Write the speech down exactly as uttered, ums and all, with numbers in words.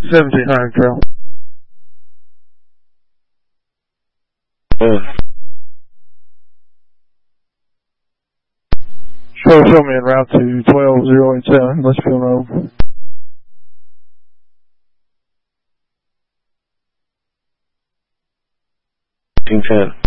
seventeen hundred trail. Uh, Show, show me en route to twelve zero eight seven, Litchfield Road. ten ten.